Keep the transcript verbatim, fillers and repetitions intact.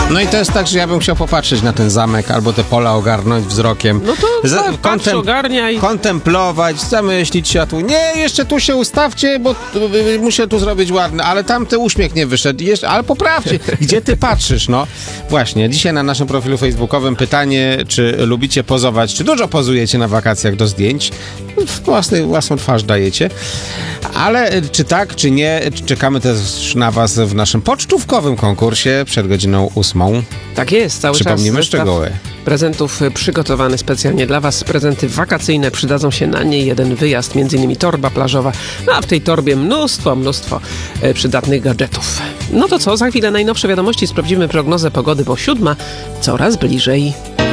No i to jest tak, że ja bym chciał popatrzeć na ten zamek albo te pola ogarnąć wzrokiem. No to Za- patrz, patrz, ogarniaj. Kontemplować, zamyślić się, a tu nie, jeszcze tu się ustawcie, bo tu, y, muszę tu zrobić ładne, ale tamten uśmiech nie wyszedł, jeszcze, ale poprawcie, gdzie ty patrzysz, no. Właśnie, dzisiaj na naszym profilu facebookowym pytanie, czy lubicie pozować, czy dużo pozujecie na wakacjach do zdjęć, własny, własną twarz dajecie, ale czy tak, czy nie, czekamy też na was w naszym pocztówkowym konkursie przed godziną ósmą. Tak jest, cały Przypomnimy czas szczegóły. prezentów przygotowany specjalnie dla was. Prezenty wakacyjne, przydadzą się na nie jeden wyjazd, między innymi torba plażowa, no a w tej torbie mnóstwo, mnóstwo e, przydatnych gadżetów. No to co, za chwilę najnowsze wiadomości, sprawdzimy prognozę pogody, bo siódma coraz bliżej.